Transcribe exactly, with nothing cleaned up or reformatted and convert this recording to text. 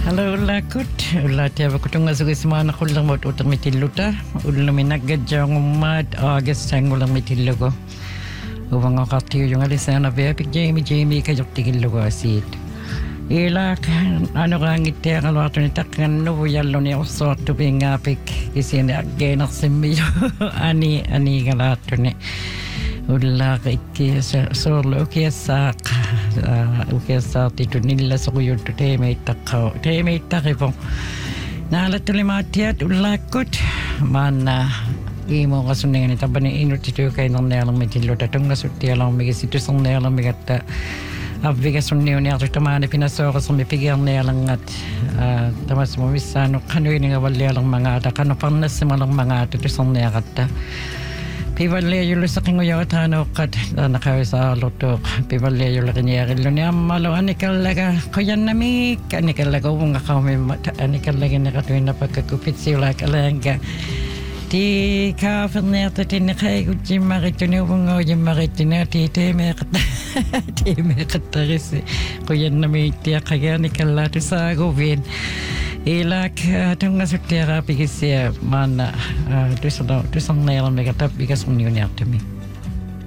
Hello, ulla kut. Ulla tiava kutunga sugismana kullang mot utak mitilluta. Ulla minaggadjang umad August sangulang mitillugo. Uwang akatiyo yung alisana bepik Jamie Jamie kayok tigillugo asid. Ilak ano kang ite kalwato ni takkan no yallo ni osot to bingapik kisini aggenak simmiyo ani ani kalato ni. Ulla kaikki solo kiasa ukiasa titu nilla sukuyutu teemeittakkao teemeittaqipong naalattulimaattiat ullaakut maanna imo kasunengani tabani inutituukainernialermitilluta tungasuttialermigi situsernialermigatta avvigasunniuniartuttamaani pinasooqasermi pigiarnialangat tamasmu missaanu qanuiningavallialermangaata qanuparnassimalermangaata tuserniaqatta Pivalle yulu saking uyawatano kat nakawisa lutok pivalle yulu kanyarilo ni amalo anikalaga koyan nami anikalaga unga kami anikalaga nakatuin na pagkakupit sila kalanga ti kafirneta tinakay kuji marituni unga uji marituni ti teme kata teme kata risi koyan nami ti kaya nikalatu sa gubin Ilak tunga sutera pikisia mana tu sana tu sana yang mereka tapi kas union yang temi.